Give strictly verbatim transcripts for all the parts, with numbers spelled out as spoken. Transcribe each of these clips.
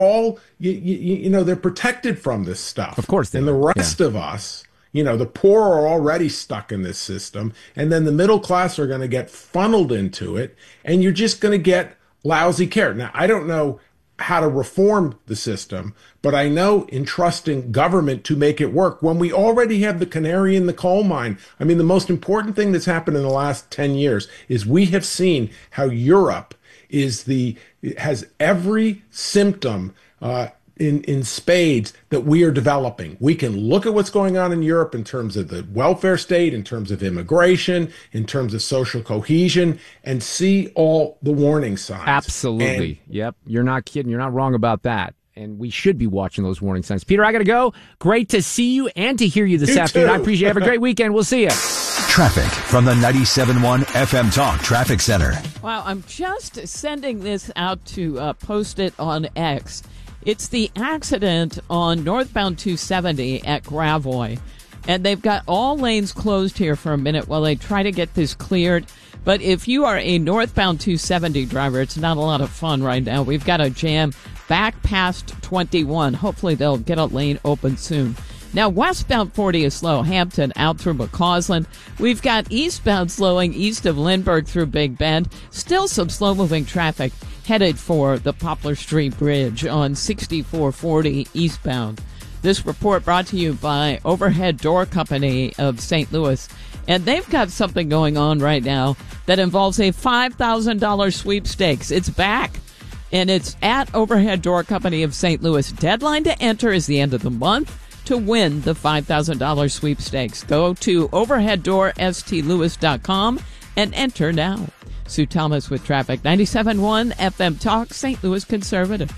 all, you, you, you know, they're protected from this stuff. Of course they And the are. rest Yeah. of us, you know, the poor are already stuck in this system. And then the middle class are going to get funneled into it. And you're just going to get lousy care. Now, I don't know how to reform the system, but I know entrusting government to make it work when we already have the canary in the coal mine. I mean, the most important thing that's happened in the last ten years is we have seen how Europe is the has every symptom uh, in in spades that we are developing. We can look at what's going on in Europe in terms of the welfare state, in terms of immigration, in terms of social cohesion, and see all the warning signs. Absolutely. And, yep. You're not kidding. You're not wrong about that. And we should be watching those warning signs. Peter, I got to go. Great to see you and to hear you this you afternoon. too. I appreciate it. Have a great weekend. We'll see you. Traffic from the ninety-seven point one F M Talk Traffic Center. Wow, I'm just sending this out to uh, post it on X. It's the accident on northbound two seventy at Gravois. And they've got all lanes closed here for a minute while they try to get this cleared. But if you are a northbound two seventy driver, it's not a lot of fun right now. We've got a jam back past twenty-one. Hopefully they'll get a lane open soon. Now, westbound forty is slow. Hampton out through McCausland. We've got eastbound slowing east of Lindbergh through Big Bend. Still some slow-moving traffic headed for the Poplar Street Bridge on sixty-four forty eastbound. This report brought to you by Overhead Door Company of Saint Louis. And they've got something going on right now that involves a five thousand dollars sweepstakes. It's back. And it's at Overhead Door Company of Saint Louis. Deadline to enter is the end of the month to win the five thousand dollars sweepstakes. Go to overhead door s t lewis dot com and enter now. Sue Thomas with traffic. ninety-seven point one F M Talk, Saint Louis Conservative.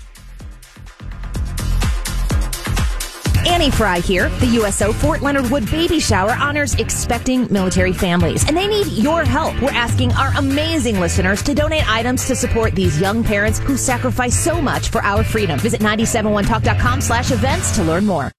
Annie Fry here. The U S O Fort Leonard Wood Baby Shower honors expecting military families, and they need your help. We're asking our amazing listeners to donate items to support these young parents who sacrifice so much for our freedom. Visit nine seven one talk dot com slash events to learn more.